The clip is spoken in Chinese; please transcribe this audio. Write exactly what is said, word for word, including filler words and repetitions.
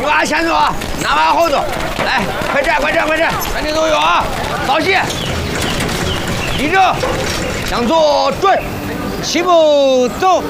把牵住啊，拿把后头，来，快点，快点，快点，全体都有啊！稍息，立正，向左转，齐步走。